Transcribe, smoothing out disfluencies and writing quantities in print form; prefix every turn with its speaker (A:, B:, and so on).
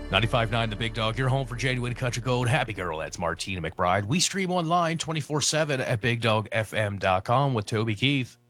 A: 95.9 The Big Dog, your home for genuine country gold. Happy girl, that's Martina McBride. We stream online 24/7 at BigDogFM.com with Toby Keith.